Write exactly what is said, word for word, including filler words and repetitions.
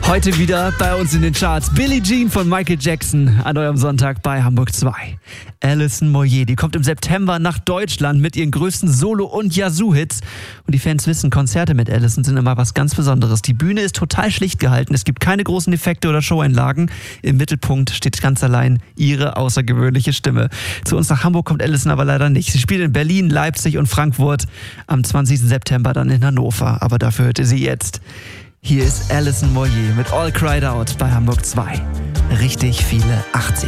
Heute wieder bei uns in den Charts Billie Jean von Michael Jackson an eurem Sonntag bei Hamburg zwei. Alison Moyet, die kommt im September nach Deutschland mit ihren größten Solo- und Yazoo-Hits. Und die Fans wissen, Konzerte mit Alison sind immer was ganz Besonderes. Die Bühne ist total schlicht gehalten, es gibt keine großen Effekte oder Showeinlagen. Im Mittelpunkt steht ganz allein ihre außergewöhnliche Stimme. Zu uns nach Hamburg kommt Alison aber leider nicht. Sie spielt in Berlin, Leipzig und Frankfurt, am zwanzigsten September dann in Hannover. Aber dafür hört ihr sie jetzt. Hier ist Alison Moyet mit All Cried Out bei Hamburg zwei. Richtig viele achtziger.